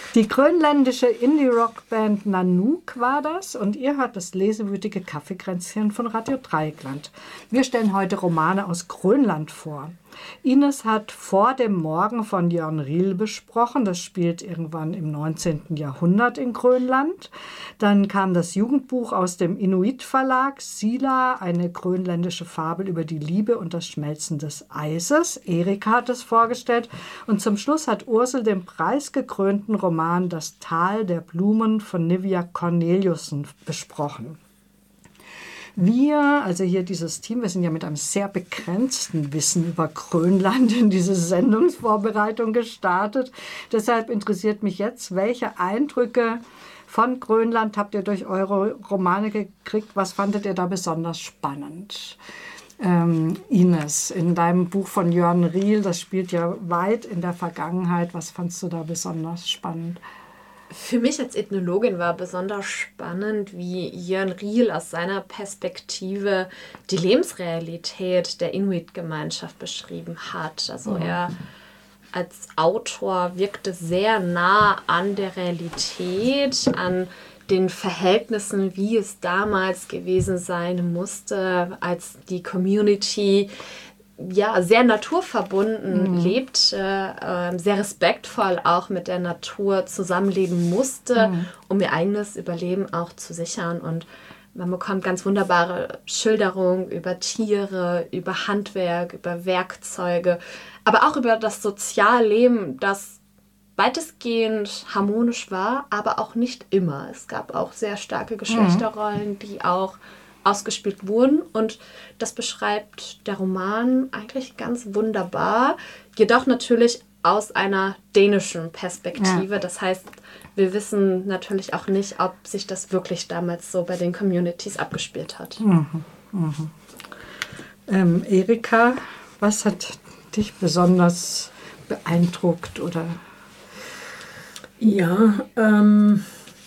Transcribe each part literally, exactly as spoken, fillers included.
Die grönländische Indie-Rock-Band Nanook war das und ihr hört das lesewütige Kaffeekränzchen von Radio Dreieckland. Wir stellen heute Romane aus Grönland vor. Ines hat Vor dem Morgen von Jørn Riel besprochen. Das spielt irgendwann im neunzehnten Jahrhundert in Grönland. Dann kam das Jugendbuch aus dem Inuit-Verlag, Sila, eine grönländische Fabel über die Liebe und das Schmelzen des Eises. Erika hat es vorgestellt. Und zum Schluss hat Ursel den preisgekrönten Roman Das Tal der Blumen von Nivia Corneliussen besprochen. Wir, also hier dieses Team, wir sind ja mit einem sehr begrenzten Wissen über Grönland in diese Sendungsvorbereitung gestartet. Deshalb interessiert mich jetzt, welche Eindrücke von Grönland habt ihr durch eure Romane gekriegt? Was fandet ihr da besonders spannend? Ähm, Ines, in deinem Buch von Jørn Riel, das spielt ja weit in der Vergangenheit. Was fandst du da besonders spannend? Für mich als Ethnologin war besonders spannend, wie Jørn Riel aus seiner Perspektive die Lebensrealität der Inuit-Gemeinschaft beschrieben hat. Also er als Autor wirkte sehr nah an der Realität, an den Verhältnissen, wie es damals gewesen sein musste, als die Community ja, sehr naturverbunden mhm. lebt, äh, sehr respektvoll auch mit der Natur zusammenleben musste, mhm. um ihr eigenes Überleben auch zu sichern. Und man bekommt ganz wunderbare Schilderungen über Tiere, über Handwerk, über Werkzeuge, aber auch über das Sozialleben, das weitestgehend harmonisch war, aber auch nicht immer. Es gab auch sehr starke Geschlechterrollen, mhm. die auch ausgespielt wurden, und das beschreibt der Roman eigentlich ganz wunderbar, jedoch natürlich aus einer dänischen Perspektive. Ja. Das heißt, wir wissen natürlich auch nicht, ob sich das wirklich damals so bei den Communities abgespielt hat. Mhm. Mhm. Ähm, Erika, was hat dich besonders beeindruckt? Oder? Ja, ähm,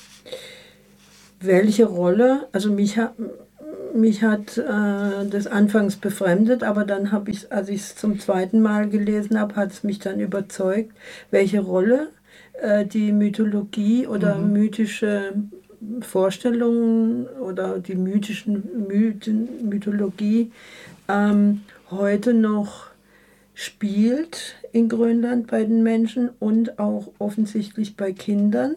welche Rolle, also mich hat Mich hat äh, das anfangs befremdet, aber dann habe ich, als ich es zum zweiten Mal gelesen habe, hat es mich dann überzeugt, welche Rolle äh, die Mythologie oder mhm. mythische Vorstellungen oder die mythischen Mythen, Mythologie ähm, heute noch spielt in Grönland bei den Menschen und auch offensichtlich bei Kindern.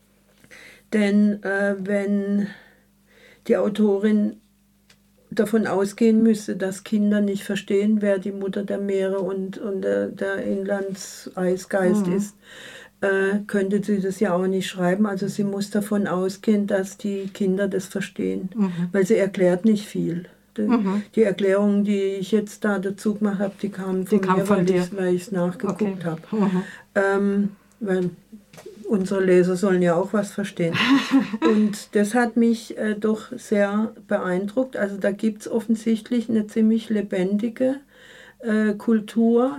Denn äh, wenn die Autorin davon ausgehen müsste, dass Kinder nicht verstehen, wer die Mutter der Meere und, und der, der Inlandseisgeist mhm. ist, äh, könnte sie das ja auch nicht schreiben. Also sie muss davon ausgehen, dass die Kinder das verstehen, mhm. weil sie erklärt nicht viel. Die, mhm. die Erklärungen, die ich jetzt da dazu gemacht habe, die kamen von die kam mir, von weil ich es nachgeguckt okay. habe. Mhm. Ähm, weil unsere Leser sollen ja auch was verstehen. Und das hat mich äh, doch sehr beeindruckt. Also da gibt es offensichtlich eine ziemlich lebendige äh, Kultur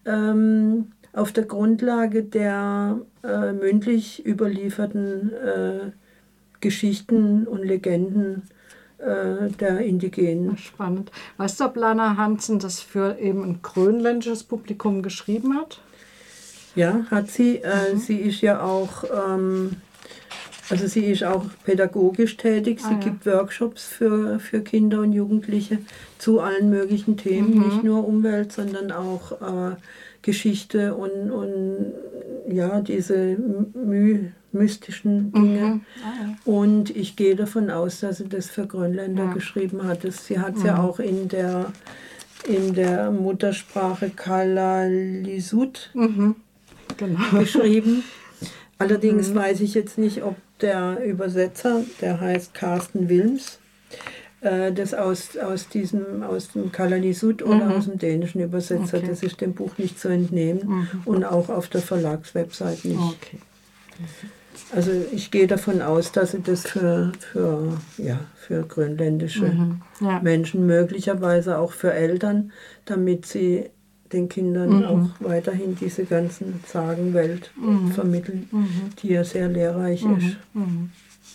ähm, auf der Grundlage der äh, mündlich überlieferten äh, Geschichten und Legenden äh, der Indigenen. Spannend. Weißt du, ob Lana Hansen das für eben ein grönländisches Publikum geschrieben hat? Ja, hat sie. Äh, mhm. Sie ist ja auch, ähm, also sie ist auch pädagogisch tätig. Sie ah, ja. gibt Workshops für, für Kinder und Jugendliche zu allen möglichen Themen, mhm. nicht nur Umwelt, sondern auch äh, Geschichte und, und ja, diese my mystischen Dinge. Mhm. Ah, ja. Und ich gehe davon aus, dass sie das für Grönländer ja. geschrieben hat. Das, sie hat es mhm. ja auch in der, in der Muttersprache Kalaallisut mhm. Genau. geschrieben. Allerdings mhm. weiß ich jetzt nicht, ob der Übersetzer, der heißt Carsten Wilms, äh, das aus, aus, diesem, aus dem Kalaallisut mhm. oder aus dem dänischen Übersetzer, okay. das ist dem Buch nicht zu entnehmen mhm. und auch auf der Verlagswebsite nicht. Okay. Mhm. Also ich gehe davon aus, dass sie das für, für, ja, für grönländische mhm. ja. Menschen, möglicherweise auch für Eltern, damit sie den Kindern mhm. auch weiterhin diese ganzen Sagenwelt mhm. vermitteln, mhm. die ja sehr lehrreich mhm. ist. Mhm.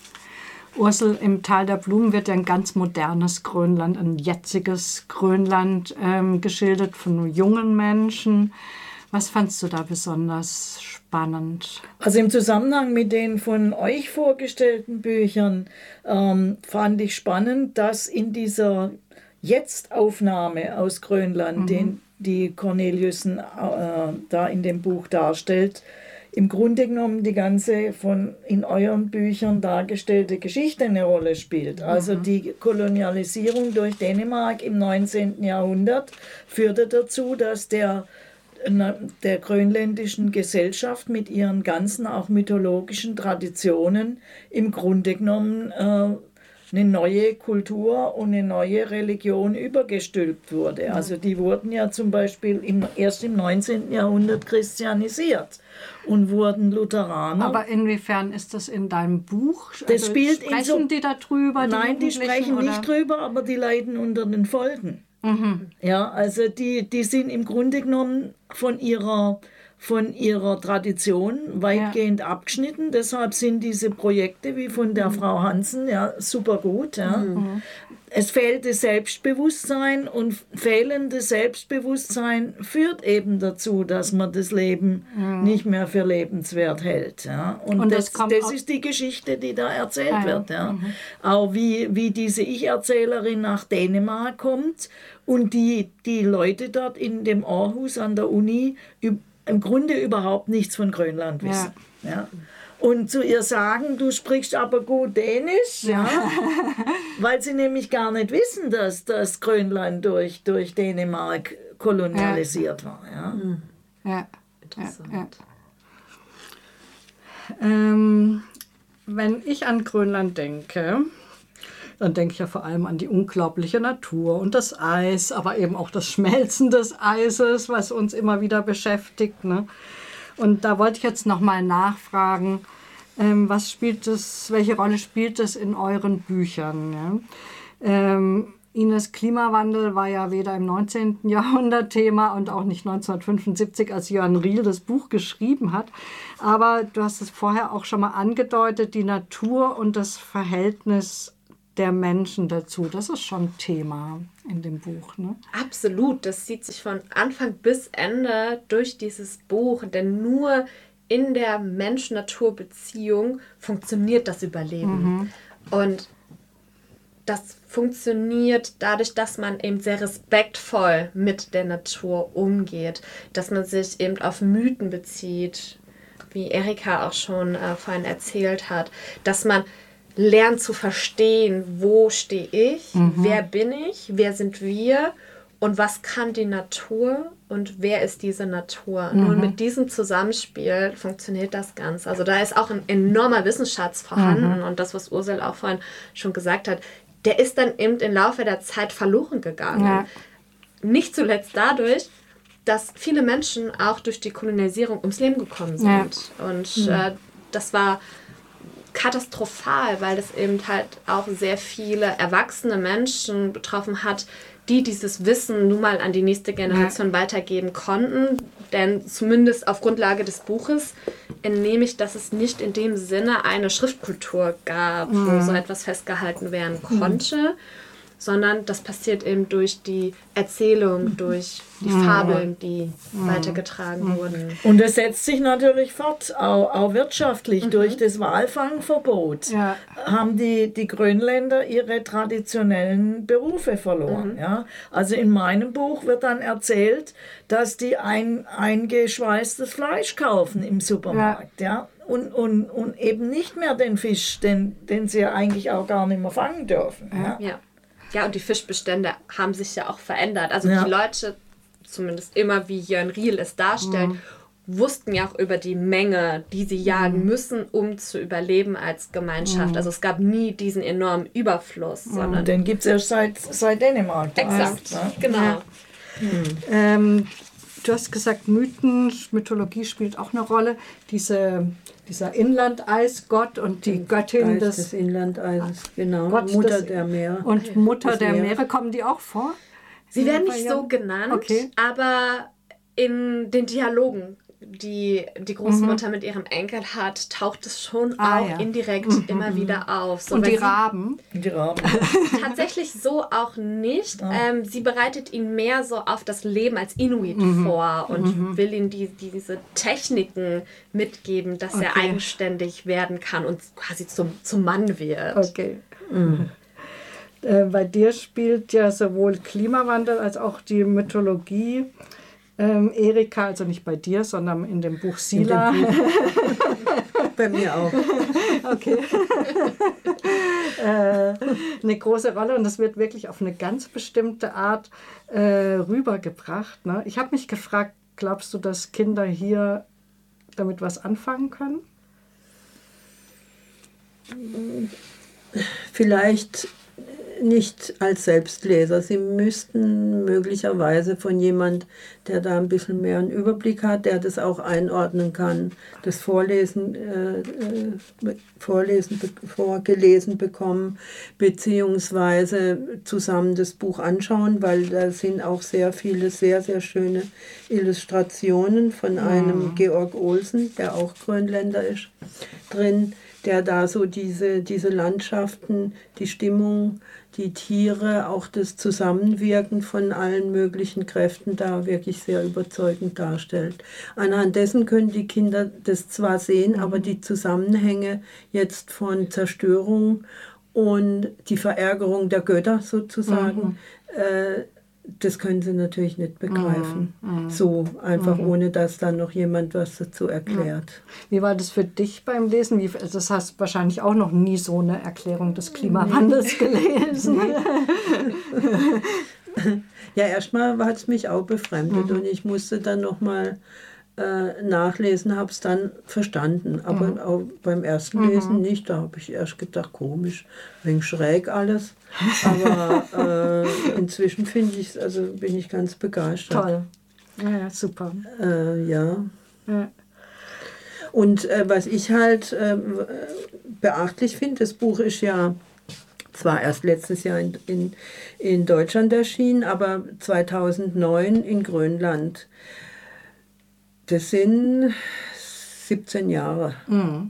Ursel, im Tal der Blumen wird ja ein ganz modernes Grönland, ein jetziges Grönland ähm, geschildert von jungen Menschen. Was fandst du da besonders spannend? Also im Zusammenhang mit den von euch vorgestellten Büchern ähm, fand ich spannend, dass in dieser Jetzt-Aufnahme aus Grönland, mhm. den die Corneliussen äh, da in dem Buch darstellt, im Grunde genommen die ganze von in euren Büchern dargestellte Geschichte eine Rolle spielt. Also mhm. die Kolonialisierung durch Dänemark im neunzehnten Jahrhundert führte dazu, dass der, der grönländischen Gesellschaft mit ihren ganzen auch mythologischen Traditionen im Grunde genommen äh, eine neue Kultur und eine neue Religion übergestülpt wurde. Also die wurden ja zum Beispiel im, erst im neunzehnten Jahrhundert christianisiert und wurden Lutheraner. Aber inwiefern ist das in deinem Buch? Das also spielt sprechen in so, die da drüber? Die nein, die sprechen oder? nicht drüber, aber die leiden unter den Folgen. Mhm. Ja, also die, die sind im Grunde genommen von ihrer von ihrer Tradition weitgehend ja. abgeschnitten. Deshalb sind diese Projekte wie von der mhm. Frau Hansen ja super gut. Ja. Mhm. Es fehlt das Selbstbewusstsein und fehlendes Selbstbewusstsein führt eben dazu, dass man das Leben mhm. nicht mehr für lebenswert hält. Ja. Und, und das, das, das ist die Geschichte, die da erzählt ah, wird. Ja. Mhm. Auch wie, wie diese Ich-Erzählerin nach Dänemark kommt und die, die Leute dort in dem Aarhus an der Uni im Grunde überhaupt nichts von Grönland wissen. Ja. Ja. Und zu ihr sagen, du sprichst aber gut Dänisch, ja. Weil sie nämlich gar nicht wissen, dass das Grönland durch, durch Dänemark kolonialisiert ja. war. Ja. Ja. Interessant. Ja. Ja. Ähm, wenn ich an Grönland denke, dann denke ich ja vor allem an die unglaubliche Natur und das Eis, aber eben auch das Schmelzen des Eises, was uns immer wieder beschäftigt. Ne? Und da wollte ich jetzt nochmal nachfragen, ähm, was spielt das, welche Rolle spielt das in euren Büchern? Ja? Ähm, Ines, Klimawandel war ja weder im neunzehnten Jahrhundert Thema und auch nicht neunzehnhundertfünfundsiebzig, als Jörn Riel das Buch geschrieben hat. Aber du hast es vorher auch schon mal angedeutet, die Natur und das Verhältnis der Menschen dazu. Das ist schon Thema in dem Buch. Ne? Absolut. Das zieht sich von Anfang bis Ende durch dieses Buch. Denn nur in der Mensch-Natur-Beziehung funktioniert das Überleben. Mhm. Und das funktioniert dadurch, dass man eben sehr respektvoll mit der Natur umgeht. Dass man sich eben auf Mythen bezieht, wie Erika auch schon äh, vorhin erzählt hat. Dass man lernen zu verstehen, wo stehe ich, mhm. wer bin ich, wer sind wir und was kann die Natur und wer ist diese Natur. Mhm. Nur mit diesem Zusammenspiel funktioniert das Ganze. Also da ist auch ein enormer Wissensschatz vorhanden mhm. und das, was Ursel auch vorhin schon gesagt hat, der ist dann eben im Laufe der Zeit verloren gegangen. Ja. Nicht zuletzt dadurch, dass viele Menschen auch durch die Kolonialisierung ums Leben gekommen sind. Ja. Und mhm. äh, das war katastrophal, weil das eben halt auch sehr viele erwachsene Menschen betroffen hat, die dieses Wissen nun mal an die nächste Generation ja. weitergeben konnten. Denn zumindest auf Grundlage des Buches entnehme ich, dass es nicht in dem Sinne eine Schriftkultur gab, mhm. wo so etwas festgehalten werden konnte, mhm. sondern das passiert eben durch die Erzählung, durch die mhm. Fabeln, die mhm. weitergetragen mhm. wurden. Und es setzt sich natürlich fort, auch, auch wirtschaftlich. Mhm. Durch das Walfangverbot ja. haben die, die Grönländer ihre traditionellen Berufe verloren. Mhm. Ja? Also in meinem Buch wird dann erzählt, dass die ein, eingeschweißtes Fleisch kaufen im Supermarkt. Ja. Ja? Und, und, und eben nicht mehr den Fisch, den, den sie ja eigentlich auch gar nicht mehr fangen dürfen. Ja. Ja. Ja, und die Fischbestände haben sich ja auch verändert. Also ja. die Leute, zumindest immer wie Jörn Riel es darstellt, mhm. wussten ja auch über die Menge, die sie jagen mhm. müssen, um zu überleben als Gemeinschaft. Mhm. Also es gab nie diesen enormen Überfluss. Mhm. Sondern den gibt es erst seit, seit Dänemark. Exakt, ja. genau. Ja. Mhm. Ähm, du hast gesagt, Mythen, Mythologie spielt auch eine Rolle. Diese... Dieser Inlandeisgott und die Göttin des, des Inlandeises, genau. Gott Mutter des, der Meere. Und Mutter der Meer. Meere, kommen die auch vor? Sie werden nicht so genannt, okay. aber in den Dialogen die die Großmutter mhm. mit ihrem Enkel hat, taucht es schon ah, auch ja. indirekt mhm. immer wieder auf. So, und die Raben? Die Raben. Tatsächlich so auch nicht. Ah. Ähm, sie bereitet ihn mehr so auf das Leben als Inuit mhm. vor und mhm. will ihm die, diese Techniken mitgeben, dass okay. er eigenständig werden kann und quasi zum, zum Mann wird. Okay. Mhm. Äh, bei dir spielt ja sowohl Klimawandel als auch die Mythologie Ähm, Erika, also nicht bei dir, sondern in dem Buch Sila. In dem Buch. Bei mir auch. Okay. äh, eine große Rolle und das wird wirklich auf eine ganz bestimmte Art äh, rübergebracht. Ne? Ich habe mich gefragt, glaubst du, dass Kinder hier damit was anfangen können? Vielleicht nicht als Selbstleser. Sie müssten möglicherweise von jemand, der da ein bisschen mehr einen Überblick hat, der das auch einordnen kann, das Vorlesen, äh, vorlesen, vorgelesen bekommen, beziehungsweise zusammen das Buch anschauen, weil da sind auch sehr viele sehr, sehr schöne Illustrationen von einem mhm. Georg Olsen, der auch Grönländer ist, drin, der da so diese, diese Landschaften, die Stimmung, die Tiere, auch das Zusammenwirken von allen möglichen Kräften da wirklich sehr überzeugend darstellt. Anhand dessen können die Kinder das zwar sehen, aber die Zusammenhänge jetzt von Zerstörung und die Verärgerung der Götter sozusagen, mhm. äh, das können sie natürlich nicht begreifen. Mhm. So einfach, mhm. ohne dass dann noch jemand was dazu erklärt. Wie war das für dich beim Lesen? Wie, das hast wahrscheinlich auch noch nie so eine Erklärung des Klimawandels gelesen. Ja, erstmal hat es mich auch befremdet mhm. und ich musste dann nochmal äh, nachlesen, habe es dann verstanden. Aber mhm. auch beim ersten Lesen mhm. nicht. Da habe ich erst gedacht, komisch, wegen schräg alles. Aber äh, inzwischen finde ich also bin ich ganz begeistert. Toll. Ja, ja super. Äh, ja. ja. Und äh, was ich halt äh, beachtlich finde, das Buch ist ja zwar erst letztes Jahr in, in, in Deutschland erschienen, aber zweitausendneun in Grönland. Das sind siebzehn Jahre. Mhm.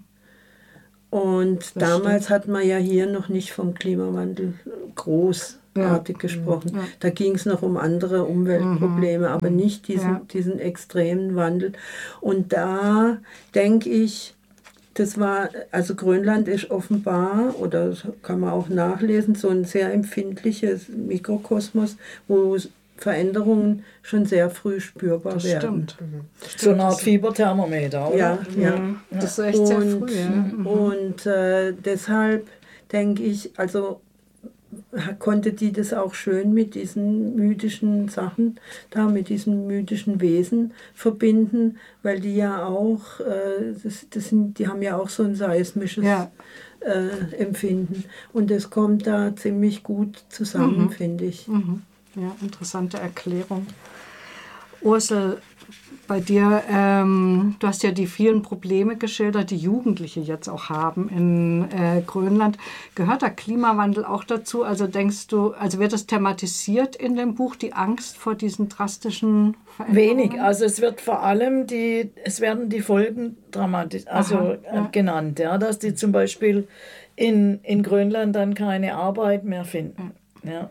Und das damals stimmt. Hat man ja hier noch nicht vom Klimawandel großartig ja. gesprochen. Ja. Da ging es noch um andere Umweltprobleme, mhm. aber nicht diesen, ja. diesen extremen Wandel. Und da denke ich, das war, also Grönland ist offenbar, oder das kann man auch nachlesen, so ein sehr empfindliches Mikrokosmos, wo Veränderungen schon sehr früh spürbar das werden. Stimmt. Mhm. So eine Art Fieberthermometer, oder? Ja, ja. Mhm. Das ist echt und, sehr früh. Ja. Mhm. Und äh, deshalb denke ich, also konnte die das auch schön mit diesen mythischen Sachen, da mit diesen mythischen Wesen verbinden, weil die ja auch, äh, das, das sind, die haben ja auch so ein seismisches ja. äh, Empfinden. Und das kommt da ziemlich gut zusammen, mhm. finde ich. Mhm. Ja, interessante Erklärung. Ursel, bei dir, ähm, du hast ja die vielen Probleme geschildert, die Jugendliche jetzt auch haben in äh, Grönland. Gehört der Klimawandel auch dazu? Also denkst du, also wird das thematisiert in dem Buch, die Angst vor diesen drastischen Veränderungen? Wenig, also es wird vor allem die, es werden die Folgen dramatisch, also Aha, ja. genannt, ja, dass die zum Beispiel in, in Grönland dann keine Arbeit mehr finden. Ja. ja.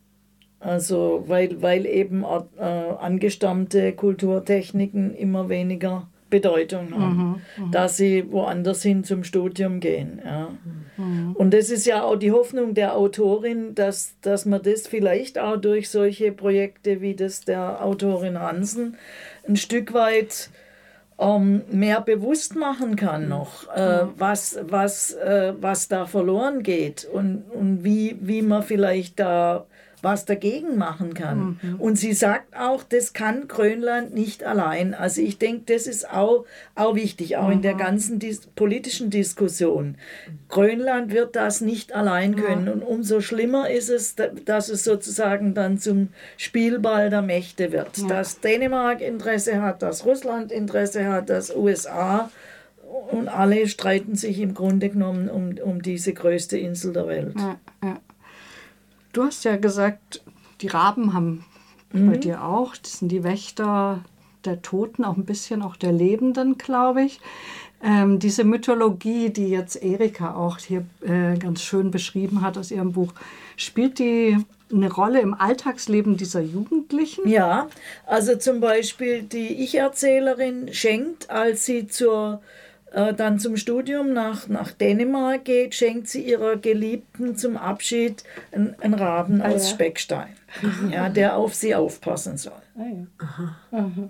Also weil, weil eben äh, angestammte Kulturtechniken immer weniger Bedeutung haben, mhm, mh. dass sie woanders hin zum Studium gehen. Ja. Mhm. Und das ist ja auch die Hoffnung der Autorin, dass, dass man das vielleicht auch durch solche Projekte wie das der Autorin Hansen ein Stück weit ähm, mehr bewusst machen kann noch, äh, mhm. was, was, äh, was da verloren geht und, und wie, wie man vielleicht da was dagegen machen kann. Mhm. Und sie sagt auch, das kann Grönland nicht allein. Also ich denke, das ist auch, auch wichtig, auch mhm. in der ganzen dis- politischen Diskussion. Grönland wird das nicht allein können. Mhm. Und umso schlimmer ist es, dass es sozusagen dann zum Spielball der Mächte wird. Ja. Dass Dänemark Interesse hat, dass Russland Interesse hat, dass U S A und alle streiten sich im Grunde genommen um, um diese größte Insel der Welt. Ja, ja. Du hast ja gesagt, die Raben haben mhm. bei dir auch, das sind die Wächter der Toten, auch ein bisschen auch der Lebenden, glaube ich. Ähm, diese Mythologie, die jetzt Erika auch hier äh, ganz schön beschrieben hat aus ihrem Buch, spielt die eine Rolle im Alltagsleben dieser Jugendlichen? Ja, also zum Beispiel die Ich-Erzählerin schenkt, als sie zur, äh, dann zum Studium nach, nach Dänemark geht, schenkt sie ihrer Geliebten zum Abschied einen, einen Raben Ah, aus ja. Speckstein, ja, der auf sie aufpassen soll. Ah, ja. Aha. Aha.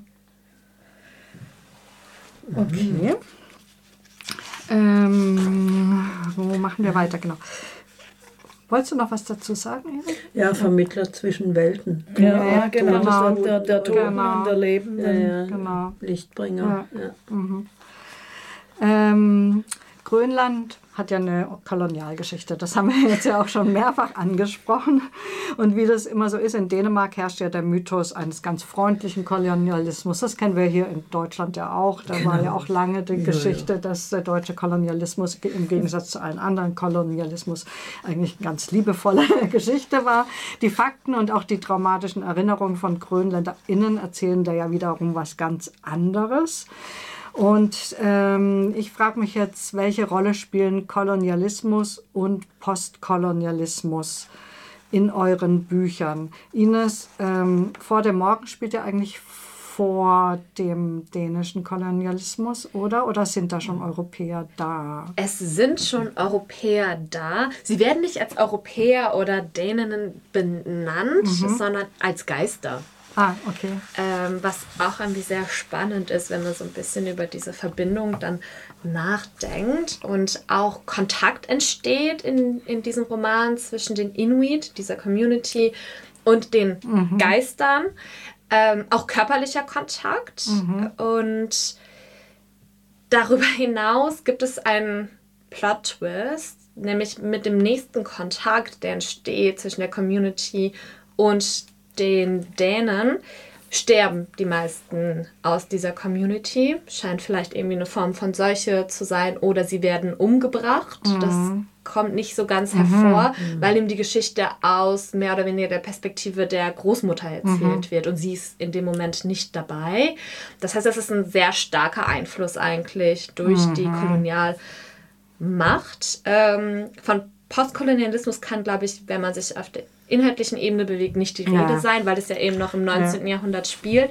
Okay. Ähm, wo machen wir weiter? Genau. Wolltest du noch was dazu sagen, Erik? Ja, Vermittler zwischen Welten. Ja, ja genau, genau. das ist der, der Toten Genau. und der Ja, Lebenden. ja. Genau. Lichtbringer. Ja. Mhm. Ähm, Grönland hat ja eine Kolonialgeschichte. Das haben wir jetzt ja auch schon mehrfach angesprochen. Und wie das immer so ist, in Dänemark herrscht ja der Mythos eines ganz freundlichen Kolonialismus. Das kennen wir hier in Deutschland ja auch. Da war ja auch lange die Ja, Geschichte, ja. dass der deutsche Kolonialismus im Gegensatz zu allen anderen Kolonialismus eigentlich eine ganz liebevolle Geschichte war. Die Fakten und auch die traumatischen Erinnerungen von GrönländerInnen erzählen da ja wiederum was ganz anderes. Und ähm, ich frage mich jetzt, welche Rolle spielen Kolonialismus und Postkolonialismus in euren Büchern? Ines, ähm, Vor dem Morgen spielt ja eigentlich vor dem dänischen Kolonialismus, oder? Oder sind da schon Europäer da? Es sind schon Europäer da. Sie werden nicht als Europäer oder Däninnen benannt, Mhm. sondern als Geister. Ah, okay. Ähm, was auch irgendwie sehr spannend ist, wenn man so ein bisschen über diese Verbindung dann nachdenkt und auch Kontakt entsteht in, in diesem Roman zwischen den Inuit, dieser Community, und den Mhm. Geistern. Ähm, auch körperlicher Kontakt. Mhm. Und darüber hinaus gibt es einen Plot-Twist, nämlich mit dem nächsten Kontakt, der entsteht zwischen der Community und den Dänen, sterben die meisten aus dieser Community. Scheint vielleicht irgendwie eine Form von Seuche zu sein oder sie werden umgebracht. Mhm. Das kommt nicht so ganz hervor, weil ihm die Geschichte aus mehr oder weniger der Perspektive der Großmutter erzählt wird und sie ist in dem Moment nicht dabei. Das heißt, das ist ein sehr starker Einfluss eigentlich durch die Kolonialmacht. Ähm, von Postkolonialismus kann, glaube ich, wenn man sich auf der inhaltlichen Ebene bewegt, nicht die Rede Ja. sein, weil es ja eben noch im neunzehnten. Jahrhundert spielt.